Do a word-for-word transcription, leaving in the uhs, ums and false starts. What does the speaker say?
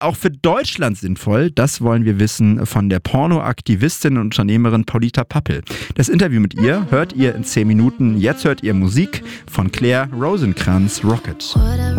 auch für Deutschland sinnvoll? Das wollen wir wissen von der Pornoaktivistin und Unternehmerin Paulita Pappel. Das Interview mit ihr hört ihr in zehn Minuten. Jetzt hört ihr Musik von Claire Rosenkranz, Rocket.